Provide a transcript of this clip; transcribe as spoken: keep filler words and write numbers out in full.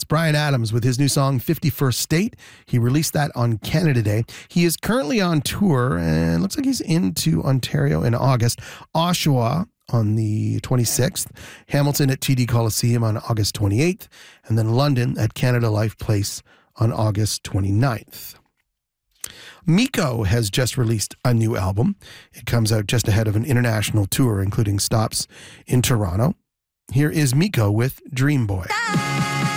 Bryan Adams with his new song fifty-first State. He released that on Canada Day. He is currently on tour and looks like he's into Ontario in August. Oshawa on the twenty-sixth, Hamilton at T D Coliseum on August twenty-eighth, and then London at Canada Life Place on August twenty-ninth. Miko has just released a new album. It comes out just ahead of an international tour, including stops in Toronto. Here is Miko with Dream Boy.